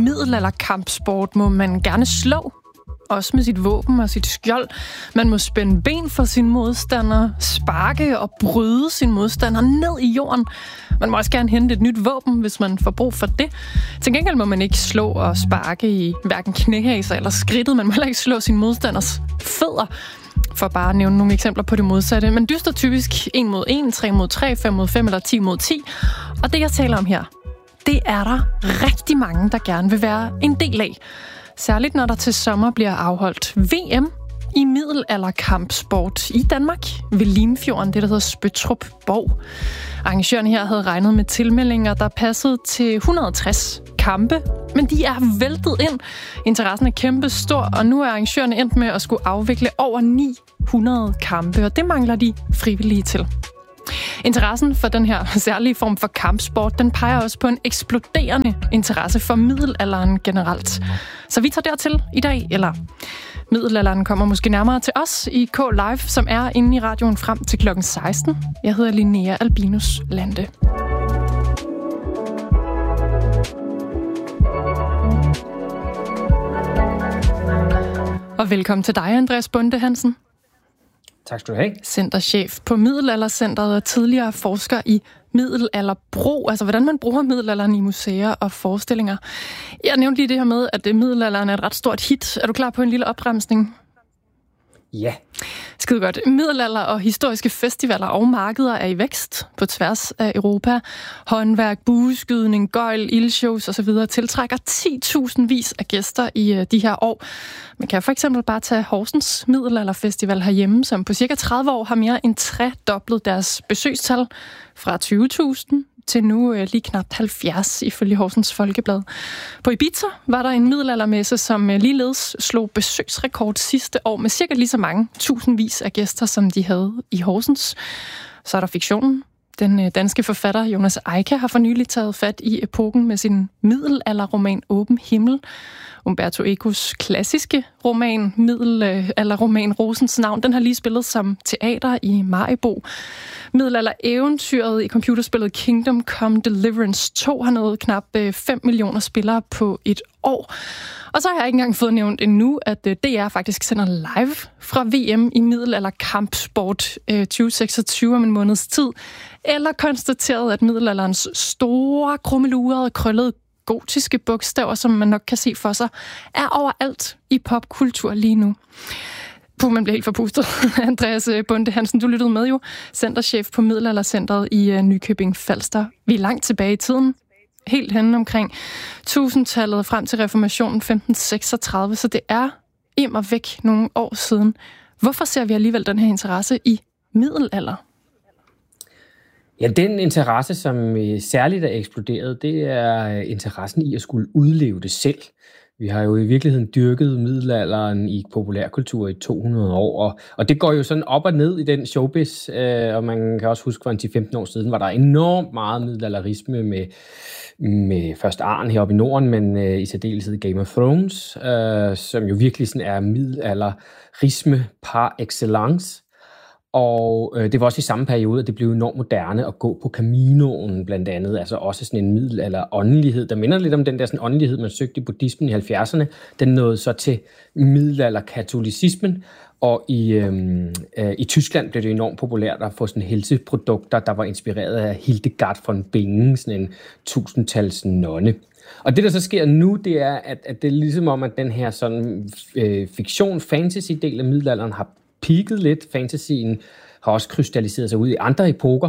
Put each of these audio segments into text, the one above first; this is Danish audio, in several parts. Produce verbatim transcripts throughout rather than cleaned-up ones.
middelalderkampsport må man gerne slå, også med sit våben og sit skjold. Man må spænde ben for sin modstander, sparke og bryde sin modstander ned i jorden. Man må også gerne hente et nyt våben, hvis man får brug for det. Til gengæld må man ikke slå og sparke i hverken knæhaser eller skridtet. Man må heller ikke slå sin modstanders fødder, for bare at nævne nogle eksempler på det modsatte. Man dyster typisk en mod en, tre mod tre, fem mod fem eller ti mod ti. Og det, jeg taler om her, det er der rigtig mange, der gerne vil være en del af. Særligt når der til sommer bliver afholdt V M i middelalderkampsport i Danmark ved Limfjorden, det der hedder Spøttrup Borg. Arrangørerne her havde regnet med tilmeldinger, der passede til et hundrede og tres kampe, men de er væltet ind. Interessen er kæmpe stor, og nu er arrangørerne endt med at skulle afvikle over ni hundrede kampe, og det mangler de frivillige til. Interessen for den her særlige form for kampsport, den peger også på en eksploderende interesse for middelalderen generelt. Så vi tager dertil i dag, eller middelalderen kommer måske nærmere til os i K Live, som er inde i radioen frem til klokken seksten. Jeg hedder Linnea Albinus Lande. Og velkommen til dig, Andreas Bonde Hansen. Tak skal du have. Centerchef på Middelaldercentret og tidligere forsker i middelalderbrug, altså hvordan man bruger middelalderen i museer og forestillinger. Jeg nævnte lige det her med, at middelalderen er et ret stort hit. Er du klar på en lille opbremsning? Ja. Skide godt. Middelalder og historiske festivaler og markeder er i vækst på tværs af Europa. Håndværk, bueskydning, gøjl, ildshows osv. tiltrækker ti tusind vis af gæster i de her år. Man kan for eksempel bare tage Horsens Middelalderfestival herhjemme, som på cirka tredive år har mere end tredoblet deres besøgstal fra tyve tusind til nu lige knap halvfjerds ifølge Horsens Folkeblad. På Ibiza var der en middelaldermesse, som ligeledes slog besøgsrekord sidste år med cirka lige så mange tusindvis af gæster, som de havde i Horsens. Så er der fiktionen. Den danske forfatter Jonas Eika har for nylig taget fat i epoken med sin middelalderroman Åben Himmel. Umberto Ecos klassiske roman, middelalderroman Rosens navn, den har lige spillet som teater i Maribo. Middelalder-eventyret i computerspillet Kingdom Come Deliverance to har nået knap fem millioner spillere på et år. Og så har jeg ikke engang fået nævnt endnu, at D R faktisk sender live fra V M i middelalderkampsport tyve seksogtyve om en måneds tid, eller konstateret, at middelalderens store, krummelurede, krøllede gotiske bogstaver, som man nok kan se for sig, er overalt i popkultur lige nu. Puh, man bliver helt forpustet. Andreas Bonde Hansen, du lyttede med jo, centerchef på Middelaldercentret i Nykøbing Falster. Vi er langt tilbage i tiden, helt henne omkring tusindtallet frem til reformationen femten seksogtredive, så det er immer væk nogle år siden. Hvorfor ser vi alligevel den her interesse i middelalder? Ja, den interesse, som særligt er eksploderet, det er interessen i at skulle udleve det selv. Vi har jo i virkeligheden dyrket middelalderen i populærkultur i to hundrede år, og, og det går jo sådan op og ned i den showbiz, øh, og man kan også huske, for en ti til femten år siden var der enormt meget middelalderisme med, med først Arn heroppe i Norden, men øh, i særdeleshed Game of Thrones, øh, som jo virkelig sådan er middelalderisme par excellence. Og øh, det var også i samme periode, at det blev enormt moderne at gå på Caminoen blandt andet, altså også sådan en middelalder åndelighed, der minder lidt om den der sådan åndelighed, man søgte i buddhismen i halvfjerdserne. Den nåede så til middelalderkatolicismen, og i, øh, øh, i Tyskland blev det enormt populært at få sådan helseprodukter, der var inspireret af Hildegard von Bingen, sådan en tusindtals nonne. Og det, der så sker nu, det er, at, at det er ligesom om, at den her sådan øh, fiktion-fantasy-del af middelalderen har peaked lidt. Fantasien har også krystalliseret sig ud i andre epoker,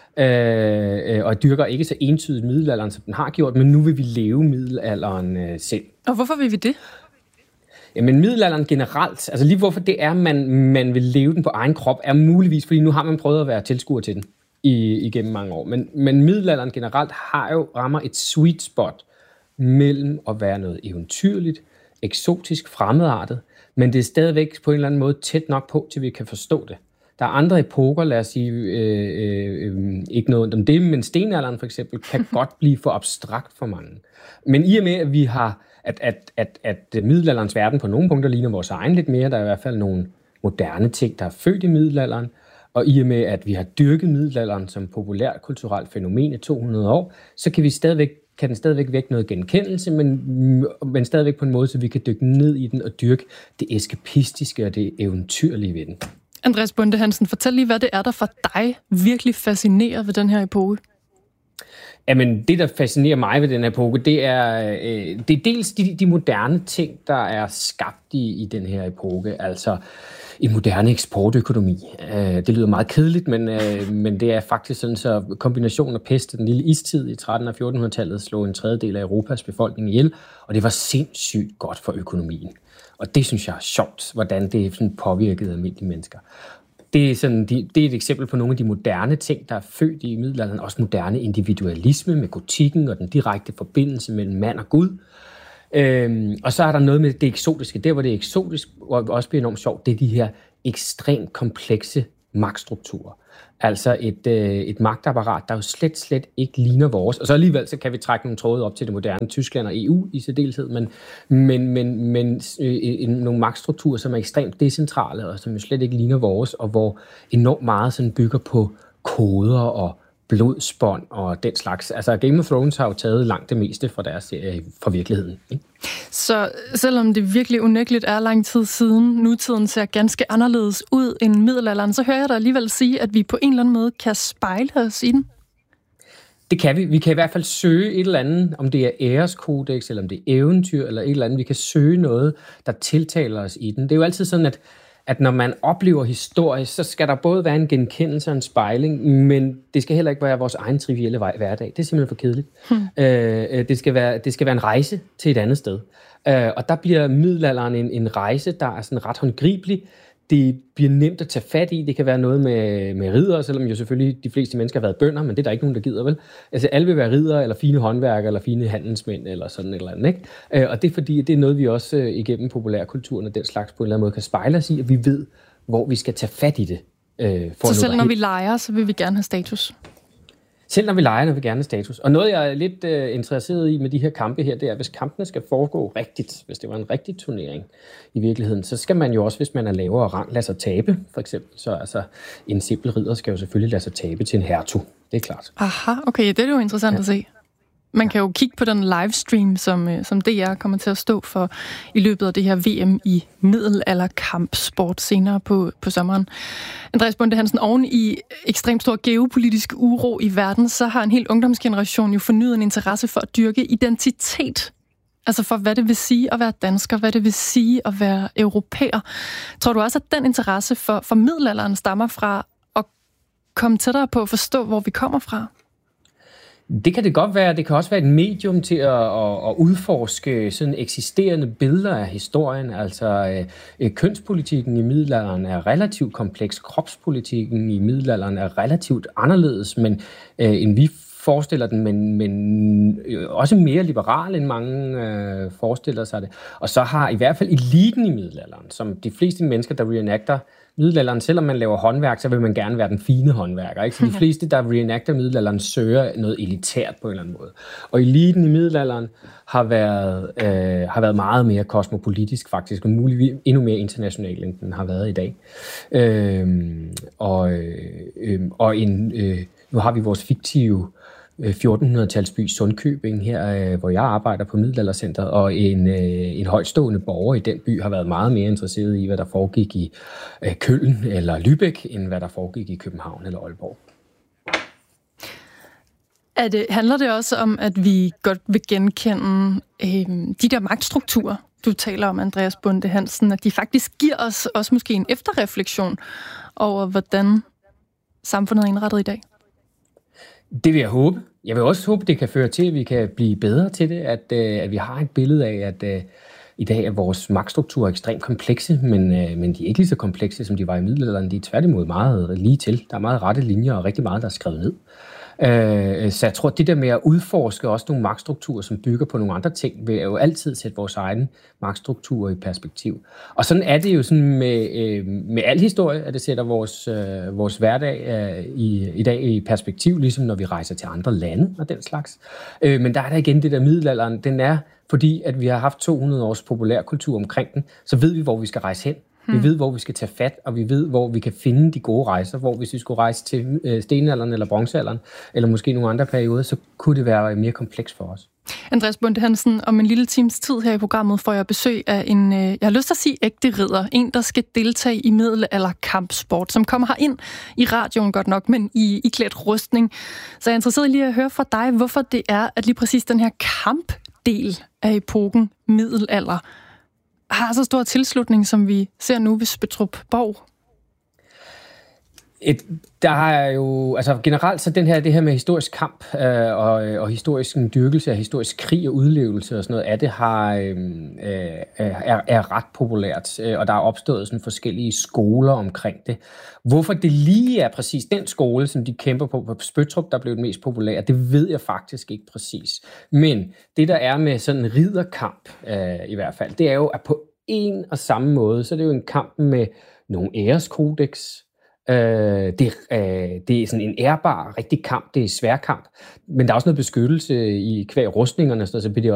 øh, og dyrker ikke så entydigt middelalderen, som den har gjort, men nu vil vi leve middelalderen øh, selv. Og hvorfor vil vi det? Jamen middelalderen generelt, altså lige hvorfor det er, man, man vil leve den på egen krop, er muligvis, fordi nu har man prøvet at være tilskuer til den i, igennem mange år. Men, men middelalderen generelt har jo rammer et sweet spot mellem at være noget eventyrligt, eksotisk, fremmedartet, men det er stadigvæk på en eller anden måde tæt nok på, til vi kan forstå det. Der er andre epoker, lad os sige, øh, øh, ikke noget om det, men stenalderen for eksempel, kan godt blive for abstrakt for mange. Men i og med, at vi har, at, at, at, at middelalderens verden på nogle punkter ligner vores egen lidt mere, der er i hvert fald nogle moderne ting, der er født i middelalderen, og i og med, at vi har dyrket middelalderen som populærkulturelt fænomen i to hundrede år, så kan vi stadigvæk kan den stadigvæk vække noget genkendelse, men, men stadigvæk på en måde, så vi kan dykke ned i den og dyrke det eskapistiske og det eventyrlige ved den. Andreas Bonde Hansen, fortæl lige, hvad det er, der for dig virkelig fascinerer ved den her epoke? Jamen, det, der fascinerer mig ved den her epoke, det er, øh, det er dels de, de moderne ting, der er skabt i, i den her epoke. Altså en moderne eksportøkonomi. Øh, det lyder meget kedeligt, men, øh, men det er faktisk sådan, så kombinationen af pest og den lille istid i tretten- og fjortenhundredetallet slog en tredjedel af Europas befolkning ihjel, og det var sindssygt godt for økonomien. Og det synes jeg er sjovt, hvordan det sådan påvirkede almindelige mennesker. Det er, sådan, det er et eksempel på nogle af de moderne ting, der er født i middelalderen. Også moderne individualisme med gotikken og den direkte forbindelse mellem mand og Gud. Øhm, og så er der noget med det eksotiske. Der, hvor det er eksotisk og også bliver enormt sjovt, det er de her ekstremt komplekse magtstrukturer. Altså et, øh, et magtapparat, der jo slet, slet ikke ligner vores. Og så alligevel så kan vi trække nogle tråde op til det moderne Tyskland og E U i særdeleshed, men, men, men, men øh, nogle magtstrukturer, som er ekstremt decentrale og som jo slet ikke ligner vores, og hvor enormt meget sådan bygger på koder og blodsbånd og den slags. Altså Game of Thrones har jo taget langt det meste fra deres serie, fra virkeligheden. Ikke? Så selvom det virkelig unægteligt er lang tid siden, nutiden ser ganske anderledes ud end middelalderen, så hører jeg dig alligevel sige, at vi på en eller anden måde kan spejle os i den. Det kan vi. Vi kan i hvert fald søge et eller andet, om det er æreskodex, eller om det er eventyr, eller et eller andet. Vi kan søge noget, der tiltaler os i den. Det er jo altid sådan, at at når man oplever historie, så skal der både være en genkendelse og en spejling, men det skal heller ikke være vores egen trivielle hverdag. Det er simpelthen for kedeligt. Hmm. Øh, det, skal være, det skal være en rejse til et andet sted. Øh, og der bliver middelalderen en, en rejse, der er sådan ret håndgribelig. Det bliver nemt at tage fat i. Det kan være noget med, med ridder, selvom jo selvfølgelig de fleste mennesker har været bønder, men det er der ikke nogen, der gider, vel? Altså alle vil være ridder, eller fine håndværkere, eller fine handelsmænd, eller sådan et eller andet, ikke? Øh, og det er fordi, det er noget, vi også øh, igennem populærkulturen og den slags på en eller anden måde kan spejle os i, at vi ved, hvor vi skal tage fat i det. Øh, for så selv når vi leger, så vil vi gerne have status? Selv når vi leger, når vi gerne har status. Og noget, jeg er lidt øh, interesseret i med de her kampe her, det er, hvis kampene skal foregå rigtigt, hvis det var en rigtig turnering i virkeligheden, så skal man jo også, hvis man er lavere rang, lade sig tabe, for eksempel. Så altså, en simpel ridder skal jo selvfølgelig lade sig tabe til en hertug. Det er klart. Aha, okay, det er jo interessant ja. at se. Man kan jo kigge på den livestream, som, som D R kommer til at stå for i løbet af det her V M i middelalderkampsport senere på, på sommeren. Andreas Bonde Hansen, oven i ekstremt stor geopolitisk uro i verden, så har en hel ungdomsgeneration jo fornyet en interesse for at dyrke identitet. Altså for, hvad det vil sige at være dansker, hvad det vil sige at være europæer. Tror du også, at den interesse for, for middelalderen stammer fra at komme tættere på at forstå, hvor vi kommer fra? Det kan det godt være. Det kan også være et medium til at, at, at udforske sådan eksisterende billeder af historien. Altså øh, kønspolitikken i middelalderen er relativt kompleks. Kropspolitikken i middelalderen er relativt anderledes, men øh, end vi forestiller den, men, men også mere liberal, end mange øh, forestiller sig det. Og så har i hvert fald eliten i middelalderen, som de fleste mennesker, der reenacter middelalderen, selvom man laver håndværk, så vil man gerne være den fine håndværker. Ikke? Så de fleste, der reenacter middelalderen, søger noget elitært på en eller anden måde. Og eliten i middelalderen har været, øh, har været meget mere kosmopolitisk faktisk, og muligvis endnu mere international, end den har været i dag. Øh, og øh, og en, øh, nu har vi vores fiktive fjortenhundrede-talsby Sundkøbing her, hvor jeg arbejder på Middelaldercentret, og en, en højtstående borger i den by har været meget mere interesseret i, hvad der foregik i Køln eller Lübeck, end hvad der foregik i København eller Aalborg. Er det, handler det også om, at vi godt vil genkende øh, de der magtstrukturer, du taler om, Andreas Bonde Hansen, at de faktisk giver os også måske en efterrefleksion over, hvordan samfundet er indrettet i dag? Det vil jeg håbe. Jeg vil også håbe, det kan føre til, at vi kan blive bedre til det, at, at vi har et billede af, at i dag er vores magtstrukturer ekstremt komplekse, men, men de er ikke lige så komplekse, som de var i middelalderen. De er tværtimod meget lige til. Der er meget rette linjer og rigtig meget, der er skrevet ned. Så jeg tror, at det der med at udforske også nogle magtstrukturer, som bygger på nogle andre ting, vil jo altid sætte vores egne magtstrukturer i perspektiv. Og sådan er det jo sådan med, med al historie, at det sætter vores, vores hverdag i, i dag i perspektiv, ligesom når vi rejser til andre lande og den slags. Men der er der igen det der middelalderen, den er, fordi at vi har haft to hundrede års populærkultur omkring den, så ved vi, hvor vi skal rejse hen. Hmm. Vi ved, hvor vi skal tage fat, og vi ved, hvor vi kan finde de gode rejser, hvor hvis vi skulle rejse til øh, stenalderen eller bronzealderen, eller måske nogle andre perioder, så kunne det være mere kompleks for os. Andreas Bonde Hansen, om en lille times tid her i programmet får jeg besøg af en, øh, jeg har lyst til at sige ægte ridder, en, der skal deltage i middelalder kampsport, som kommer her ind i radioen godt nok, men i, i klædt rustning. Så jeg er interesseret lige at høre fra dig, hvorfor det er, at lige præcis den her kampdel af epoken middelalder har så stor tilslutning, som vi ser nu ved Spøttrup Borg. Et, der er jo, altså generelt så den her, det her med historisk kamp øh, og, og historisk en dyrkelse af historisk krig og udlevelse og sådan noget af det har, øh, er, er ret populært, øh, og der er opstået sådan forskellige skoler omkring det. Hvorfor det lige er præcis den skole, som de kæmper på på Spøttrup, der blev den mest populære, det ved jeg faktisk ikke præcis. Men det der er med sådan en ridderkamp øh, i hvert fald, det er jo, at på en og samme måde, så er det jo en kamp med nogle æreskodex. Uh, det, uh, det er sådan en ærbar, rigtig kamp, det er svær kamp, men der er også noget beskyttelse i kvæg rustningerne, så bliver det